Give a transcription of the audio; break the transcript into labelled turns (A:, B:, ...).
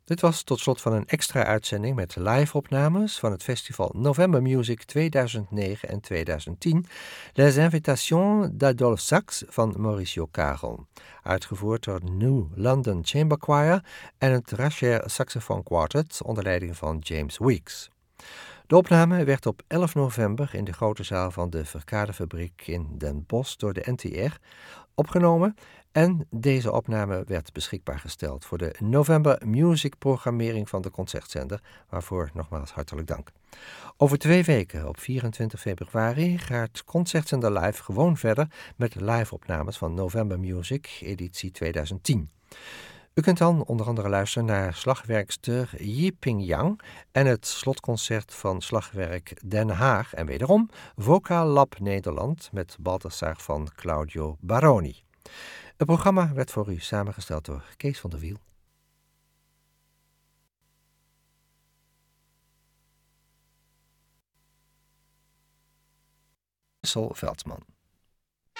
A: Dit was tot slot van een extra uitzending met live-opnames van het festival November Music 2009 en 2010, Les Invitations d'Adolphe Sax van Mauricio Karel, uitgevoerd door het New London Chamber Choir en het Rascher Saxophone Quartet onder leiding van James Weeks. De opname werd op 11 november in de grote zaal van de Verkadefabriek in Den Bosch door de NTR opgenomen en deze opname werd beschikbaar gesteld voor de November Music programmering van de Concertzender, waarvoor nogmaals hartelijk dank. Over 2 weken, op 24 februari, gaat Concertzender Live gewoon verder met live-opnames van November Music editie 2010. U kunt dan onder andere luisteren naar slagwerkster Yiping Yang en het slotconcert van Slagwerk Den Haag en wederom Vocaal Lab Nederland met Balthasar van Claudio Baroni. Het programma werd voor u samengesteld door Kees van der Wiel. Veldman.